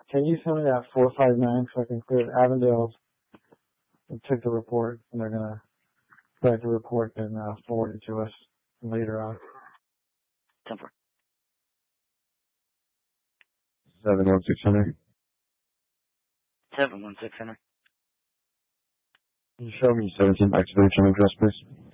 Can you send me that 459 so I can clear it? Avondale took the report, and they're going to write the report and forward it to us later on. 10-4. 716 Center. 716 Center. Can you show me 17 activation address, please?